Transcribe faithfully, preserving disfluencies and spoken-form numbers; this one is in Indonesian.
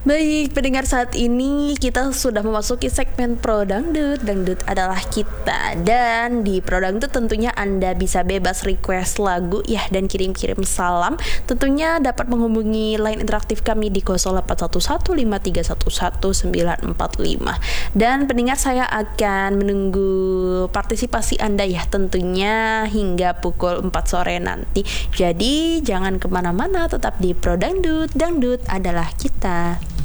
Baik, pendengar, saat ini kita sudah memasuki segmen Pro Dangdut. Dangdut adalah kita. Dan di Pro Dangdut tentunya Anda bisa bebas request lagu ya, dan kirim-kirim salam. Tentunya dapat menghubungi line interaktif kami di nol delapan satu satu lima tiga satu satu sembilan empat lima. Dan pendengar, saya akan menunggu partisipasi Anda ya, tentunya hingga pukul empat sore nanti. Jadi jangan kemana-mana, tetap di Pro Dangdut. Dangdut adalah kita.